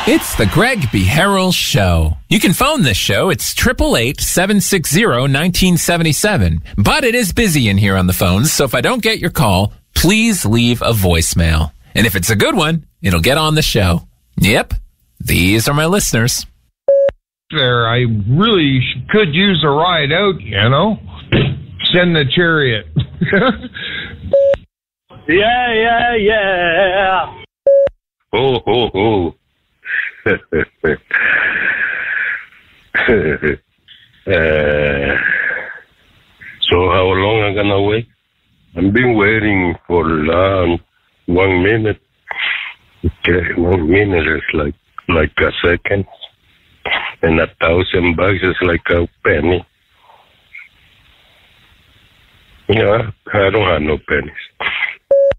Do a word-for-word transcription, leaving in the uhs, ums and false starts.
It's the Greg B. Harrell Show. You can phone this show. It's eight eight eight, seven six zero, one nine seven seven. But it is busy in here on the phones, so if I don't get your call, please leave a voicemail. And if it's a good one, it'll get on the show. Yep, these are my listeners. There, I really could use a ride out, you know? Send the chariot. Yeah, yeah, yeah. Oh, oh, oh. uh, so how long am I gonna wait? I've been waiting for uh, one minute. Okay, one minute is like like a second, and a thousand bucks is like a penny. Yeah, I don't have no pennies.